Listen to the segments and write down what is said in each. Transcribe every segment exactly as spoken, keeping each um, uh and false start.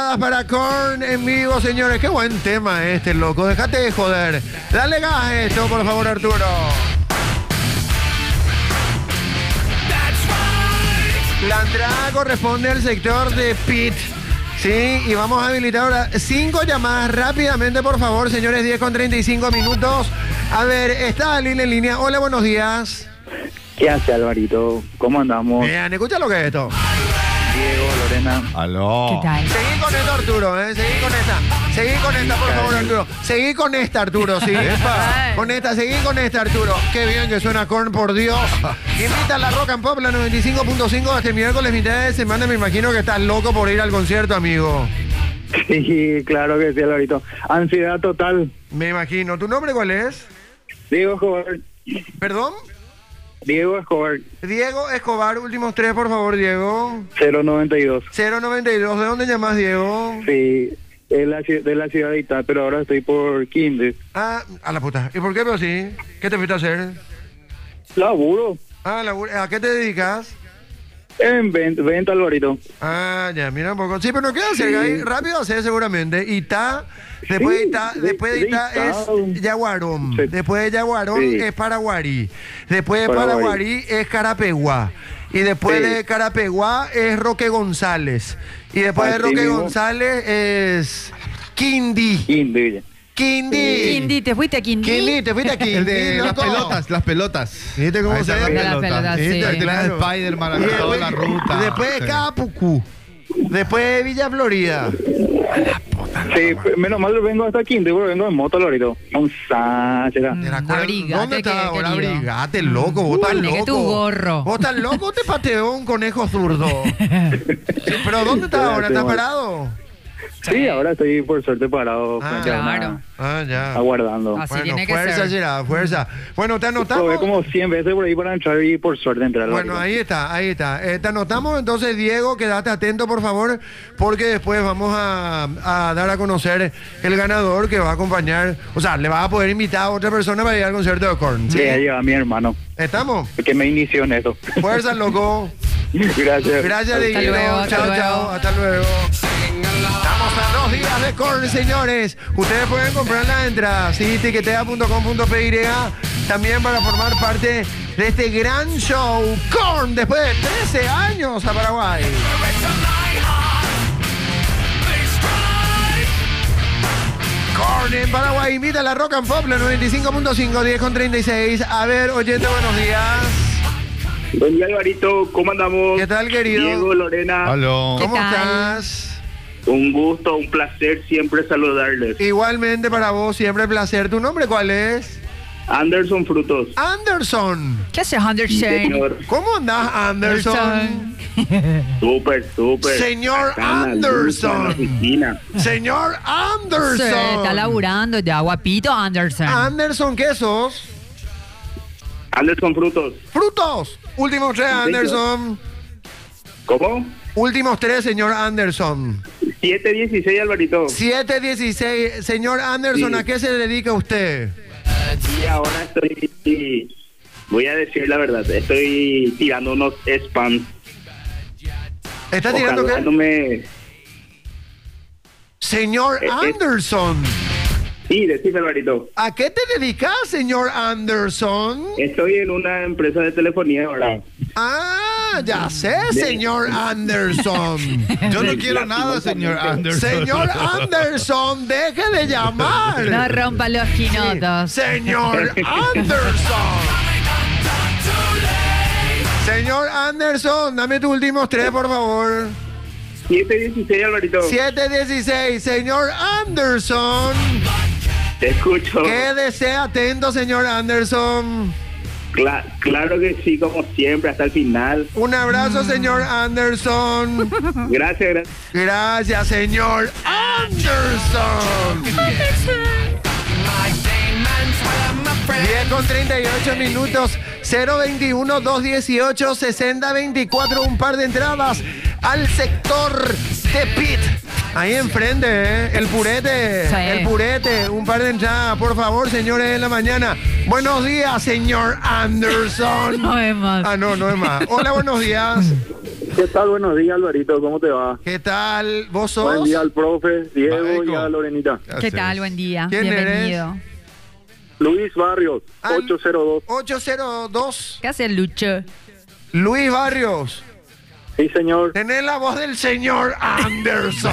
entradas para Korn en vivo, señores. Qué buen tema este, loco. Déjate de joder. Dale gas a esto, por favor, Arturo. La entrada corresponde al sector de Pit. Sí, y vamos a habilitar ahora cinco llamadas rápidamente, por favor, señores. diez con treinta y cinco minutos. A ver, está Lili en línea. Hola, buenos días. ¿Qué hace, Alvarito? ¿Cómo andamos? Bien, escucha lo que es esto. Diego, Lorena. Aló. ¿Qué tal? Seguí con esto, Arturo, ¿eh? Seguí con esta. Seguí con esta, por favor, Arturo. Seguí con esta, Arturo, sí. Epa. Con esta, seguí con esta, Arturo. Qué bien que suena Korn, por Dios. Invita a la Rock and Pop, la noventa y cinco punto cinco, este miércoles, mitad de semana. Me imagino que estás loco por ir al concierto, amigo. Sí, claro que sí, Alvarito. Ansiedad total. Me imagino. ¿Tu nombre cuál es? Diego Escobar. ¿Perdón? Diego Escobar. Diego Escobar, últimos tres, por favor, Diego. cero noventa y dos. cero noventa y dos. ¿De dónde llamas, Diego? Sí, de la, ci- de la ciudad de Itá, pero ahora estoy por Quinde. Ah, a la puta. ¿Y por qué, pero sí? ¿Qué te fuiste a hacer? Laburo. Ah, la- ¿a qué te dedicas? En venta, venta, Alvarito. Ah, ya, mira un poco. Sí, pero no queda cerca. Ahí, rápido hacer seguramente. Itá, después de Sí, Itá, de- después de de Itá Itá. es Yaguarón. Sí. Después de Yaguarón Sí. es Paraguarí. Después de Paraguarí. Paraguarí es Carapeguá. Y después Sí. de Carapeguá es Roque González. Y después de Así Roque mismo. González es Quindí. Quinde. Quindí. Quindí, ¿te fuiste a Quindí? Quindí, te fuiste aquí. El de las pelotas, las pelotas. ¿Viste cómo Ahí se está ve? la Las pelotas, sí. ¿Viste? Ahí tenés Claro. Spider-Man, Y a toda después- la ruta. Después de Sí. Capucú. Después de Villa Florida. Sí, p- menos mal vengo hasta Quinde, porque vengo en moto, Alvarito. Un sáchera. Mm. Era, ¿cuál- abrigate, ¿Dónde está que- ahora? querido. Abrigate, loco. Vos estás Ponete loco. tu gorro. Vos estás loco o te pateó un conejo zurdo. Sí, pero ¿dónde estás ahora? ¿Estás parado? Sí, ahora estoy por suerte parado. Ah, frente a una- claro. Ah, ya. Aguardando. Así Bueno, tiene que fuerza, ser. Gerard, fuerza. Bueno, te Probé anotamos. como cien veces por ahí para entrar y por suerte entrar. Bueno, Alvarito. ahí está, ahí está. Eh, te anotamos entonces, Diego, quédate atento, por favor, porque después vamos a, a dar a conocer el ganador que va a acompañar. O sea, le vas a poder invitar a otra persona para ir al concierto de Korn. Sí, ¿Sí? ahí va mi hermano, ¿Estamos? que me inició en eso. Fuerza, loco. Gracias. Gracias, Hasta Dieguito. luego, hasta Chao, luego. chao. Hasta luego. Estamos a dos días de Korn, señores. Ustedes pueden comprar la entrada, sí, tiquetea punto com punto p y, también para formar parte de este gran show Korn después de trece años a Paraguay. Korn en Paraguay invita a la Rock and Pop, la noventa y cinco punto cinco, diez con treinta y seis. A ver, oyente, buenos días. Buen día, Alvarito, ¿cómo andamos? ¿Qué tal, querido? Diego, Lorena, Aló. ¿Cómo ¿Qué tal? estás? un gusto, un placer siempre saludarles. Igualmente para vos, siempre placer. ¿Tu nombre cuál es? Anderson Frutos. Anderson. ¿Qué haces, Sí, Anderson? señor. ¿Cómo andás, Anderson? Súper, súper. Señor Acá en la lucha, en la Anderson. oficina. Señor Sí, Anderson. está laburando ya, guapito Anderson. Anderson, ¿qué sos? Anderson Frutos. Frutos. Últimos tres, señor. Anderson. ¿Cómo? Últimos tres, señor Anderson. siete dieciséis, Alvarito. siete dieciséis. Señor Anderson, Sí. ¿a qué se dedica usted? Y ahora estoy, voy a decir la verdad, estoy tirando unos spams. ¿Está tirando Ojalá qué? no me... Señor Eh, eh. Anderson. Sí, decime, Alvarito. ¿A qué te dedicas, señor Anderson? Estoy en una empresa de telefonía ahora. Ah, ya sé, señor Anderson. Yo no quiero nada, señor Anderson. Señor Anderson, deje de llamar. No rompa los quinotos. Señor Anderson. Señor Anderson, dame tus últimos tres, por favor. siete dieciséis, Alvarito. siete dieciséis. Señor Anderson. Te escucho. Quédese atento, señor Anderson. Cla- claro que sí, como siempre, hasta el final. Un abrazo, señor Anderson. Gracias, gracias. Gracias, señor Anderson. diez con treinta y ocho minutos, cero veintiuno, doscientos dieciocho, sesenta veinticuatro, un par de entradas al sector de Pit. Ahí enfrente, ¿eh? El purete, Sí. el purete, un par de entradas, por favor, señores, en la mañana. Buenos días, señor Anderson. No es más. Ah, no, no es más. Hola, buenos días. ¿Qué tal? Buenos días, Alvarito. ¿Cómo te va? ¿Qué tal? ¿Vos sos? Buen día al profe, Diego Maico. y a Lorenita. ¿Qué tal? Buen día. ¿Quién Bienvenido. Luis Barrios, Ah, ocho cero dos. ocho cero dos. ¿Qué hace Lucho? Luis Barrios. Sí, señor. Tenés la voz del señor Anderson.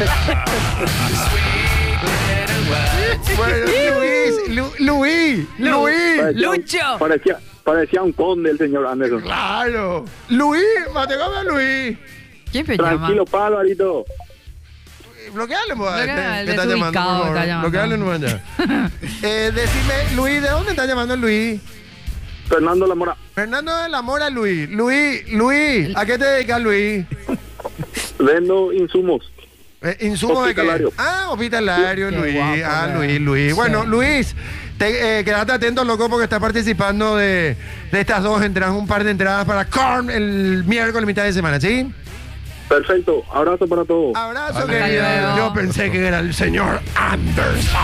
Bueno, Luis, Lu- Luis, Luis. Parecía un- Lucho. Parecía, parecía un conde el señor Anderson. Claro. Luis, matecame a Luis. ¿Quién me llama? Tranquilo, pa, Alvarito. Bloqueale, pues, Bloqueale, este, que está llamando, desubicado por favor. está llamando. Bloqueale nomás ya. eh, decime, Luis, ¿de dónde está llamando Luis? Fernando Lamora. Fernando de la Mora, Luis. Luis, Luis, ¿a qué te dedicas, Luis? Vendo insumos. Eh, ¿Insumos de qué? Hospitalario. Ah, hospitalario, Qué Luis. guapo, ah, ¿verdad? Luis, Luis. Sí. Bueno, Luis, te, eh, quédate atento, loco, porque está participando de, de estas dos entradas, un par de entradas para Korn el miércoles, mitad de semana, ¿sí? Perfecto. Abrazo para todos. Abrazo, Hasta querido. luego. Yo pensé que era el señor Anderson.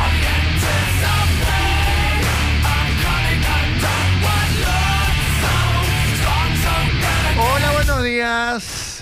Hola, buenos días.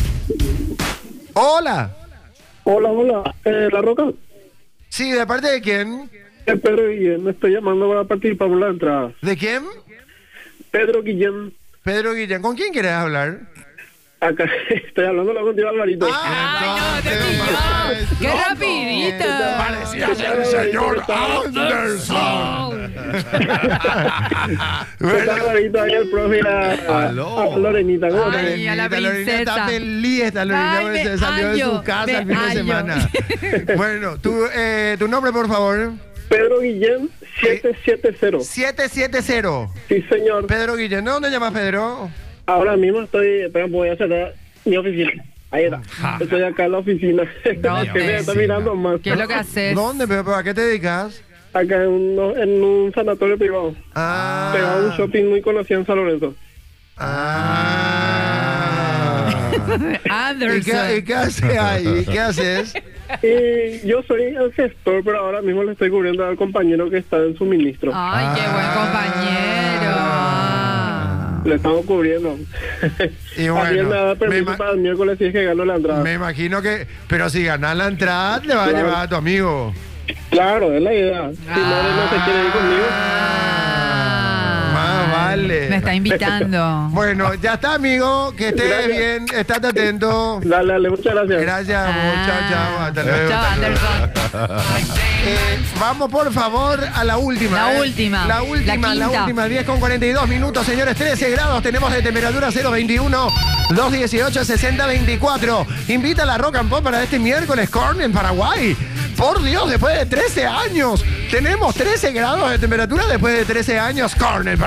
Hola. Hola, hola. Eh, ¿La Roca? Sí, ¿de parte de quién? Eh, Pedro Guillén. Me estoy llamando para participar por la entrada. ¿De quién? Pedro Guillén. Pedro Guillén. ¿Con quién querés hablar? Acá estoy hablando contigo, Alvarito. Ay, no, te Entonces, pilló. ¡Qué loco. rapidito! Parecía ser el señor Anderson. ¿Qué tal, Alvarito? Ahí el profe y la, Aló. a Lorenita. ¿Cómo Ay, estás? a la Lorenita, Lorenita está princesa. feliz, está Lorenita, Ay, porque me se salió de hallo, su casa me el fin de hallo. semana. Bueno, tu, eh, tu nombre, por favor. Pedro Guillén, siete siete cero. siete siete cero. Sí, señor. Pedro Guillén. ¿De dónde llamas, Pedro? Ahora mismo estoy, espera, voy a cerrar mi oficina. Ahí está. Estoy acá en la oficina. No, Que me está mirando más. ¿Qué es lo que haces? ¿Dónde, pero pero a qué te dedicas? Acá en un, en un sanatorio privado. Ah. Pegado a un shopping muy conocido en San Lorenzo. Ah. ¿Y qué, y Anderson. qué haces ahí? ¿Qué haces? Y yo soy el gestor, pero ahora mismo le estoy cubriendo al compañero que está en suministro. Ay, qué buen compañero. Le estamos cubriendo. Y bueno, Así me da permiso me ima- para el miércoles si es que gano la entrada. Me imagino que... Pero si ganas la entrada, te va a Claro. llevar a tu amigo. Claro, es la idea. Si no, no se quiere ir conmigo. Más vale. Me está invitando. Bueno, ya está, amigo. Que estés Gracias. bien. Estate atento. Dale, dale, muchas gracias. Gracias, amor. Chao, chao. Hasta luego. Chao, Hasta luego. Anderson. Eh, vamos, por favor, a la última. La ¿eh? última. La última, La la, quinta. última. diez con cuarenta y dos minutos, señores. trece grados tenemos de temperatura, cero veintiuno, dos dieciocho, sesenta veinticuatro. Invita a la Rock and Pop para este miércoles, Korn en Paraguay. Por Dios, después de trece años. Tenemos trece grados de temperatura después de trece años, Korn en